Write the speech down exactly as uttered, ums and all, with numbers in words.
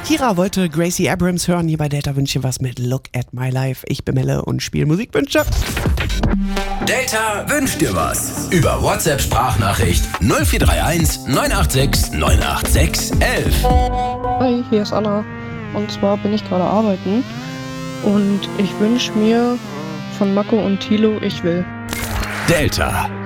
Shakira wollte Gracie Abrams hören. Hier bei Delta Wünsche was mit Look at My Life. Ich bin Melle und spiele Musikwünsche. Delta wünscht dir was. Über WhatsApp-Sprachnachricht null vier drei eins neun acht sechs neun acht sechs eins eins. Hi, hier ist Anna. Und zwar bin ich gerade arbeiten und ich wünsche mir von Mako und Thilo Ich will. Delta.